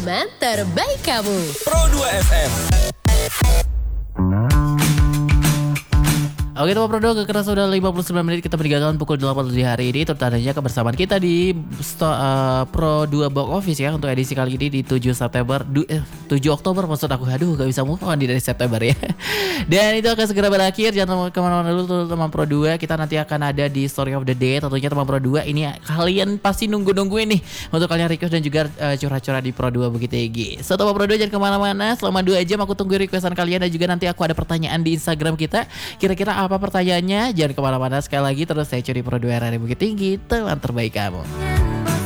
teman terbaik kamu. Pro 2 FM. Oke teman Pro 2, kerasa sudah 59 menit kita meninggalkan pukul 8 di hari ini. Tertandanya kebersamaan kita di Pro 2 Box Office ya. Untuk edisi kali ini di 7 Oktober maksud aku. Aduh gak bisa move on dari September ya. Dan itu akan segera berakhir. Jangan kemana-mana dulu teman Pro 2. Kita nanti akan ada di Story of the Day. Tentunya teman Pro 2 ini kalian pasti nunggu-nungguin nih untuk kalian request dan juga curhat-curhat di Pro 2 begitu ya. So teman Pro 2 jangan kemana-mana. Selama 2 jam aku tunggu requestan kalian. Dan juga nanti aku ada pertanyaan di Instagram kita. Kira-kira apa pertanyaannya? Jangan kemana-mana, sekali lagi terus saya curi Pro 2 RRI Bukit Tinggi, teman terbaik kamu.